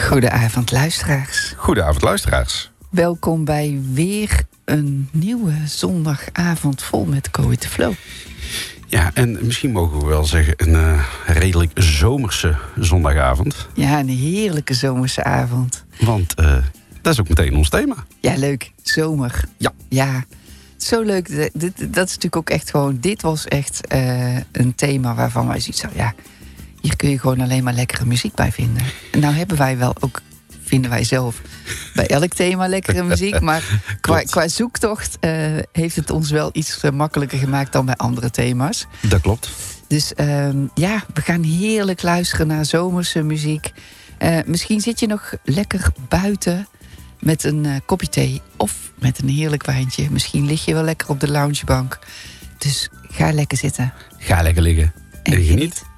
Goedenavond luisteraars. Goedenavond luisteraars. Welkom bij weer een nieuwe zondagavond vol met Go With The Flow. Ja, en misschien mogen we wel zeggen een redelijk zomerse zondagavdit. Ja, een heerlijke zomerse avond. Want dat is ook meteen ons thema. Ja, leuk. Zomer. Ja, zo leuk. Dat is natuurlijk ook echt gewoon... Dit was echt een thema waarvan wij zoiets hadden. Ja, hier kun je gewoon alleen maar lekkere muziek bij vinden. En nou hebben wij wel ook... vinden wij zelf bij elk thema lekkere muziek. Maar qua zoektocht heeft het ons wel iets makkelijker gemaakt dan bij andere thema's. Dat klopt. Dus we gaan heerlijk luisteren naar zomerse muziek. Misschien zit je nog lekker buiten met een kopje thee of met een heerlijk wijntje. Misschien lig je wel lekker op de loungebank. Dus ga lekker zitten. Ga lekker liggen en geniet.